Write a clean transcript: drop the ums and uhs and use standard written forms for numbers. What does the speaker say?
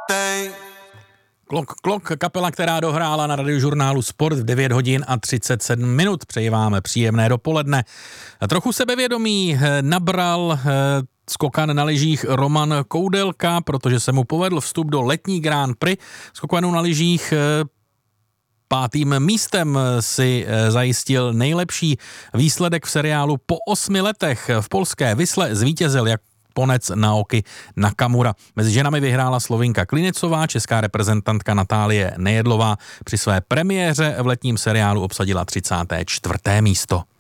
Klok, kapela, která dohrála na radiožurnálu Sport v 9 hodin a 37 minut. Přeji vám příjemné dopoledne. Trochu sebevědomí nabral skokan na lyžích Roman Koudelka, protože se mu povedl vstup do letní Grand Prix. Skokanu na lyžích 5. místem si zajistil nejlepší výsledek v seriálu po 8 letech. V polské Visle zvítězil Japonec Naoki Nakamura. Mezi ženami vyhrála Slovinka Klinecová, česká reprezentantka Natálie Nejedlová při své premiéře v letním seriálu obsadila 34. místo.